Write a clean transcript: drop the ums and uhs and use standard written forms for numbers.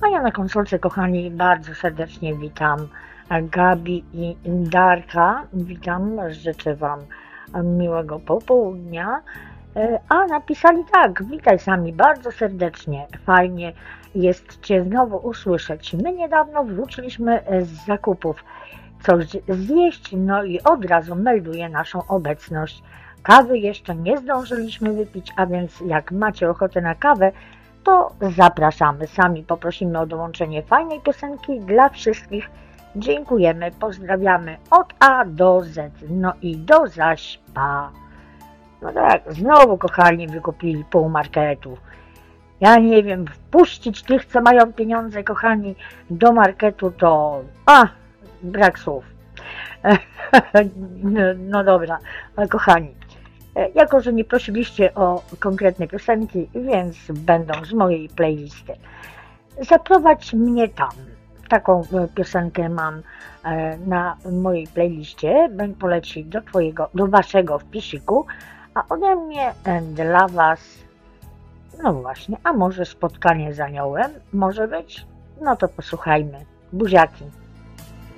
A ja na konsolce, kochani, bardzo serdecznie witam Gabi i Darka. Witam, życzę Wam miłego popołudnia. A napisali tak: witaj sami bardzo serdecznie, fajnie jest Cię znowu usłyszeć. My niedawno wróciliśmy z zakupów, coś zjeść, no i od razu melduje naszą obecność. Kawy jeszcze nie zdążyliśmy wypić, a więc jak macie ochotę na kawę, to zapraszamy. Sami poprosimy o dołączenie fajnej piosenki dla wszystkich. Dziękujemy, pozdrawiamy od A do Z. No i do zaśpa. No tak, znowu, kochani, wykupili pół marketu. Ja nie wiem, wpuścić tych, co mają pieniądze, kochani, do marketu, to brak słów. No dobra, kochani, jako że nie prosiliście o konkretne piosenki, więc będą z mojej playlisty. Zaprowadź mnie tam. Taką piosenkę mam na mojej playliście. Poleci do waszego wpisiku, a ode mnie dla was, no właśnie, a może spotkanie z aniołem? Może być? No to posłuchajmy. Buziaki.